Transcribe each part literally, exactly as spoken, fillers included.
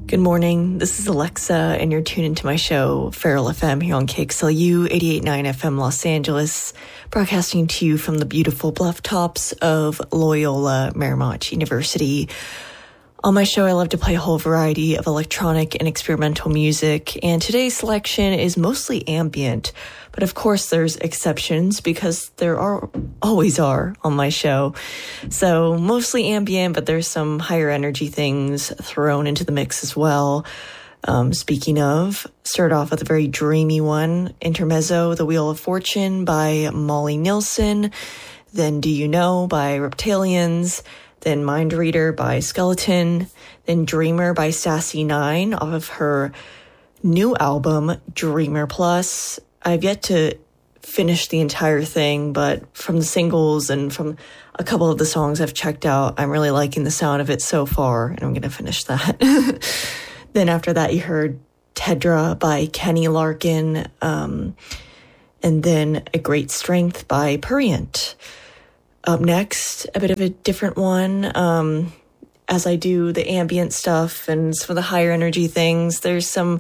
Good morning, this is Alexa, and you're tuned into my show, Feral F M, here on K X L U eighty-eight point nine F M Los Angeles, broadcasting to you from the beautiful bluff tops of Loyola Marymount University. On my show, I love to play a whole variety of electronic and experimental music, and today's selection is mostly ambient, but of course there's exceptions because there are always are on my show. So mostly ambient, but there's some higher energy things thrown into the mix as well. Um, speaking of, start off with a very dreamy one, Intermezzo, The Wheel of Fortune by Molly Nielsen, then Do You Know by Reptalians, then Mind Reader by Skeleton, then Dreamer by Sassy Nine off of her new album, Dreamer Plus. I've yet to finish the entire thing, but from the singles and from a couple of the songs I've checked out, I'm really liking the sound of it so far, and I'm going to finish that. Then after that, you heard Tedra by Kenny Larkin, um, and then A Great Strength by Prurient. Up next, a bit of a different one. Um, as I do the ambient stuff and some of the higher energy things, there's some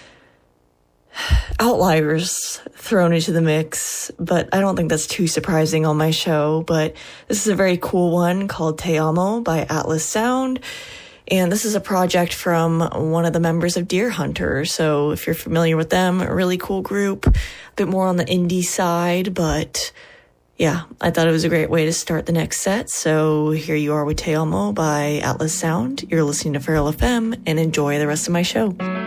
outliers thrown into the mix, but I don't think that's too surprising on my show. But this is a very cool one called Te Amo by Atlas Sound. And this is a project from one of the members of Deer Hunter. So if you're familiar with them, a really cool group, a bit more on the indie side, but yeah, I thought it was a great way to start the next set. So here you are with Te Amo by Atlas Sound. You're listening to Feral F M, and enjoy the rest of my show.